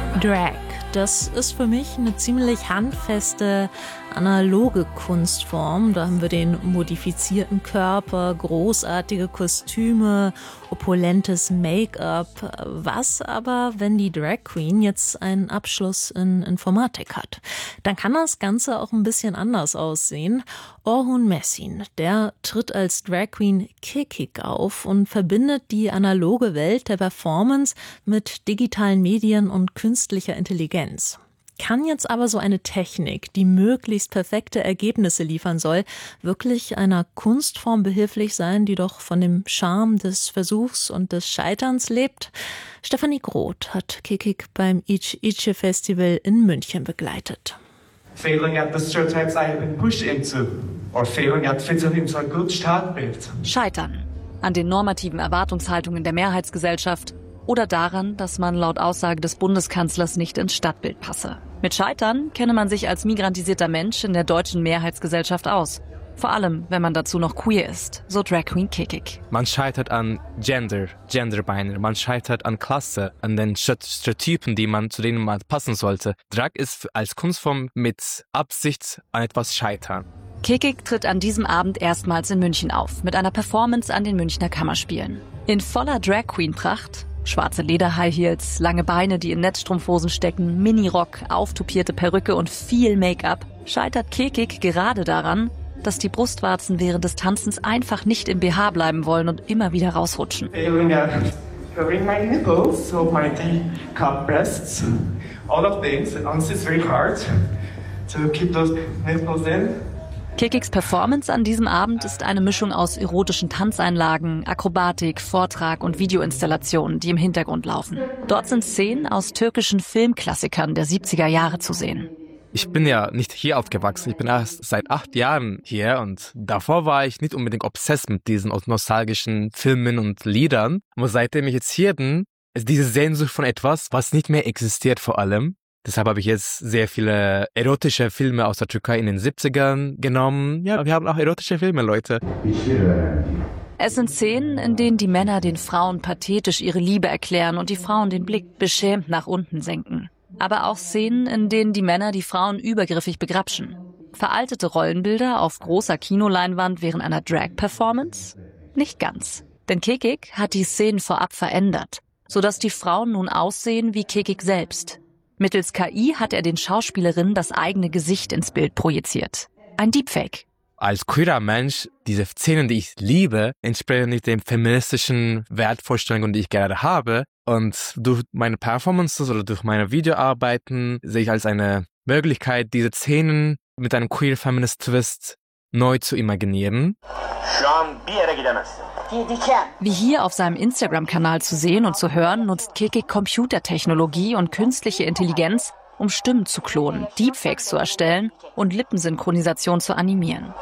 Drag, das ist für mich eine ziemlich handfeste, analoge Kunstform. Da haben wir den modifizierten Körper, großartige Kostüme, opulentes Make-up. Was aber, wenn die Drag Queen jetzt einen Abschluss in Informatik hat? Dann kann das Ganze auch ein bisschen anders aussehen. Orhun Mesin, der tritt als Drag Queen Kekik auf und verbindet die analoge Welt der Performance mit digitalen Medien und künstlicher Intelligenz. Kann jetzt aber so eine Technik, die möglichst perfekte Ergebnisse liefern soll, wirklich einer Kunstform behilflich sein, die doch von dem Charme des Versuchs und des Scheiterns lebt? Stefanie Groth hat Kekik beim Ich Festival in München begleitet. Failing at the stereotypes I have been pushed into, or failing at fitting into a good Startbild. Scheitern an den normativen Erwartungshaltungen der Mehrheitsgesellschaft oder daran, dass man laut Aussage des Bundeskanzlers nicht ins Stadtbild passe. Mit Scheitern kenne man sich als migrantisierter Mensch in der deutschen Mehrheitsgesellschaft aus. Vor allem, wenn man dazu noch queer ist, so Drag Queen Kekik. Man scheitert an Gender-Binary, man scheitert an Klasse, an den Stereotypen, zu denen man passen sollte. Drag ist als Kunstform mit Absicht an etwas scheitern. Kekik tritt an diesem Abend erstmals in München auf, mit einer Performance an den Münchner Kammerspielen. In voller Drag Queen-Pracht, schwarze Leder-High Heels, lange Beine, die in Netzstrumpfhosen stecken, Minirock, auftupierte Perücke und viel Make-up, scheitert Kekik gerade daran, dass die Brustwarzen während des Tanzens einfach nicht im BH bleiben wollen und immer wieder rausrutschen. Failing at covering my nipples, so my cup breasts, all of things. And honestly, it's very hard to keep those nipples in. Kekiks Performance an diesem Abend ist eine Mischung aus erotischen Tanzeinlagen, Akrobatik, Vortrag und Videoinstallationen, die im Hintergrund laufen. Dort sind Szenen aus türkischen Filmklassikern der 70er Jahre zu sehen. Ich bin ja nicht hier aufgewachsen, ich bin erst seit 8 Jahren hier und davor war ich nicht unbedingt obsessed mit diesen nostalgischen Filmen und Liedern. Aber seitdem ich jetzt hier bin, ist diese Sehnsucht von etwas, was nicht mehr existiert vor allem. Deshalb habe ich jetzt sehr viele erotische Filme aus der Türkei in den 70ern genommen. Ja, wir haben auch erotische Filme, Leute. Es sind Szenen, in denen die Männer den Frauen pathetisch ihre Liebe erklären und die Frauen den Blick beschämt nach unten senken. Aber auch Szenen, in denen die Männer die Frauen übergriffig begrapschen. Veraltete Rollenbilder auf großer Kinoleinwand während einer Drag-Performance? Nicht ganz. Denn Kekik hat die Szenen vorab verändert, sodass die Frauen nun aussehen wie Kekik selbst. Mittels KI hat er den Schauspielerinnen das eigene Gesicht ins Bild projiziert. Ein Deepfake. Als queerer Mensch, diese Szenen, die ich liebe, entsprechen nicht den feministischen Wertvorstellungen, die ich gerade habe. Und durch meine Performances oder durch meine Videoarbeiten sehe ich als eine Möglichkeit, diese Szenen mit einem queer-feminist-Twist neu zu imaginieren. Wie hier auf seinem Instagram-Kanal zu sehen und zu hören, nutzt Kekik Computertechnologie und künstliche Intelligenz, um Stimmen zu klonen, Deepfakes zu erstellen und Lippensynchronisation zu animieren.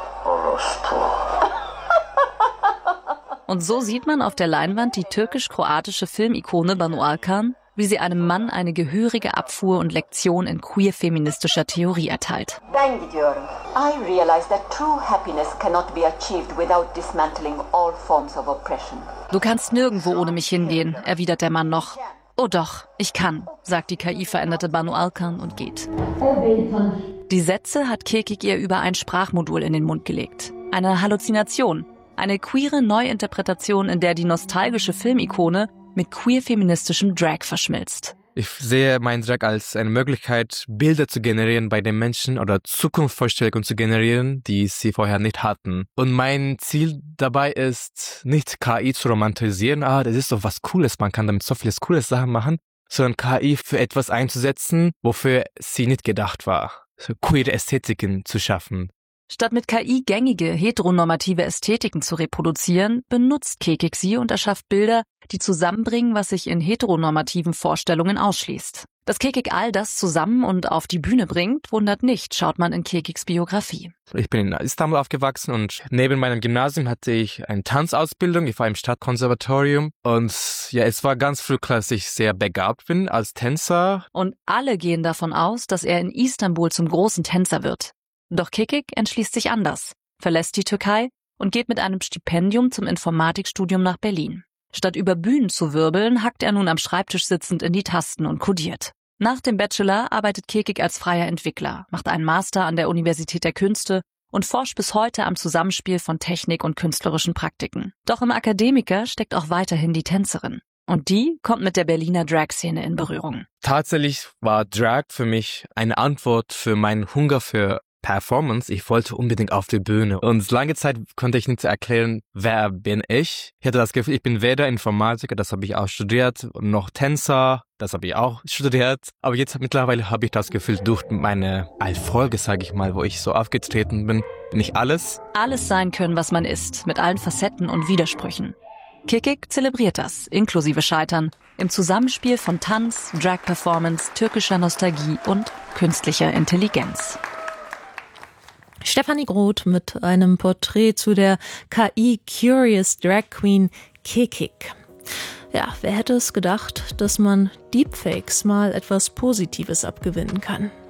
Und so sieht man auf der Leinwand die türkisch-kroatische Filmikone Banu Alkan, wie sie einem Mann eine gehörige Abfuhr und Lektion in queer-feministischer Theorie erteilt. I realize that true happiness cannot be achieved without dismantling all forms of oppression. Du kannst nirgendwo ohne mich hingehen, erwidert der Mann noch. Oh doch, ich kann, sagt die KI-veränderte Banu Alkan und geht. Die Sätze hat Kekik ihr über ein Sprachmodul in den Mund gelegt. Eine Halluzination, eine queere Neuinterpretation, in der die nostalgische Filmikone mit queer-feministischem Drag verschmilzt. Ich sehe meinen Drag als eine Möglichkeit, Bilder zu generieren bei den Menschen oder Zukunftsvorstellungen zu generieren, die sie vorher nicht hatten. Und mein Ziel dabei ist, nicht KI zu romantisieren, das ist doch was Cooles, man kann damit so vieles cooles Sachen machen, sondern KI für etwas einzusetzen, wofür sie nicht gedacht war. So queere Ästhetiken zu schaffen. Statt mit KI gängige, heteronormative Ästhetiken zu reproduzieren, benutzt Kekik sie und erschafft Bilder, die zusammenbringen, was sich in heteronormativen Vorstellungen ausschließt. Dass Kekik all das zusammen und auf die Bühne bringt, wundert nicht, schaut man in Kekiks Biografie. Ich bin in Istanbul aufgewachsen und neben meinem Gymnasium hatte ich eine Tanzausbildung. Ich war im Stadtkonservatorium und ja, es war ganz früh klar, dass ich sehr begabt bin als Tänzer. Und alle gehen davon aus, dass er in Istanbul zum großen Tänzer wird. Doch Kekik entschließt sich anders, verlässt die Türkei und geht mit einem Stipendium zum Informatikstudium nach Berlin. Statt über Bühnen zu wirbeln, hackt er nun am Schreibtisch sitzend in die Tasten und kodiert. Nach dem Bachelor arbeitet Kekik als freier Entwickler, macht einen Master an der Universität der Künste und forscht bis heute am Zusammenspiel von Technik und künstlerischen Praktiken. Doch im Akademiker steckt auch weiterhin die Tänzerin. Und die kommt mit der Berliner Drag-Szene in Berührung. Tatsächlich war Drag für mich eine Antwort für meinen Hunger für Performance. Ich wollte unbedingt auf die Bühne. Und lange Zeit konnte ich nicht erklären, wer bin ich. Ich hatte das Gefühl, ich bin weder Informatiker, das habe ich auch studiert, noch Tänzer, das habe ich auch studiert. Aber jetzt mittlerweile habe ich das Gefühl, durch meine Erfolge, sage ich mal, wo ich so aufgetreten bin, bin ich alles. Alles sein können, was man ist, mit allen Facetten und Widersprüchen. Kekik zelebriert das, inklusive Scheitern, im Zusammenspiel von Tanz, Drag-Performance, türkischer Nostalgie und künstlicher Intelligenz. Stefanie Groth mit einem Porträt zu der KI-Curious Drag Queen Kekik. Ja, wer hätte es gedacht, dass man Deepfakes mal etwas Positives abgewinnen kann?